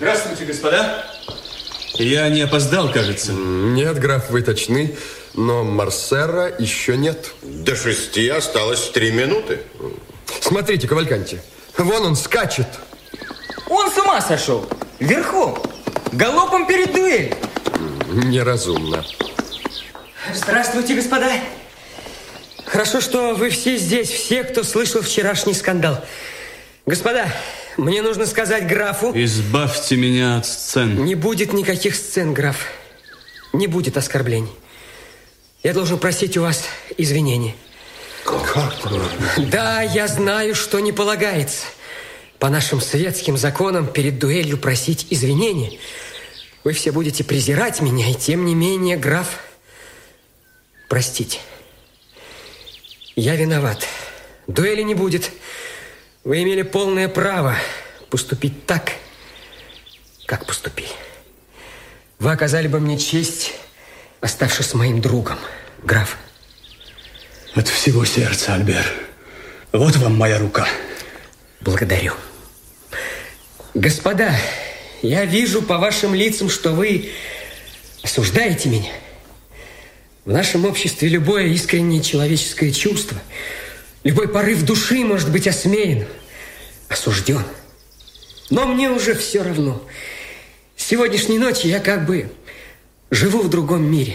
Здравствуйте, господа. Я не опоздал, кажется. Нет, граф, вы точны, но Марсера еще нет. До 6 осталось 3 минуты. Смотрите, Кавальканти, вон он скачет. Он с ума сошел. Верхом. Галопом перед дуэлью. Неразумно. Здравствуйте, господа. Хорошо, что вы все здесь, все, кто слышал вчерашний скандал. Господа, мне нужно сказать графу... Избавьте меня от сцен. Не будет никаких сцен, граф. Не будет оскорблений. Я должен просить у вас извинения. Как? Да, я знаю, что не полагается. По нашим светским законам перед дуэлью просить извинения. Вы все будете презирать меня, и тем не менее, граф, простите. Я виноват. Дуэли не будет. Вы имели полное право поступить так, как поступили. Вы оказали бы мне честь, оставшись моим другом, граф. От всего сердца, Альбер. Вот вам моя рука. Благодарю. Господа, я вижу по вашим лицам, что вы осуждаете меня. В нашем обществе любое искреннее человеческое чувство, любой порыв души может быть осмеян, осужден. Но мне уже все равно. С сегодняшней ночи я как бы живу в другом мире.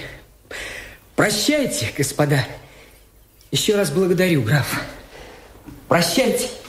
Прощайте, господа. Еще раз благодарю, граф. Прощайте.